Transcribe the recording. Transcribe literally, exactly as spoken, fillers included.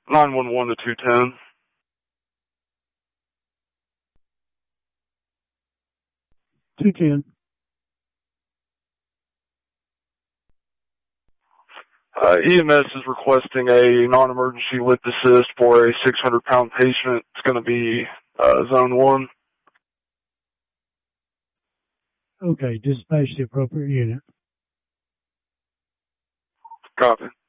nine one one to two ten. two ten. Uh, E M S is requesting a non-emergency lip assist for a six hundred pound patient. It's going to be uh, zone one. Okay, dispatch the appropriate unit. Copy.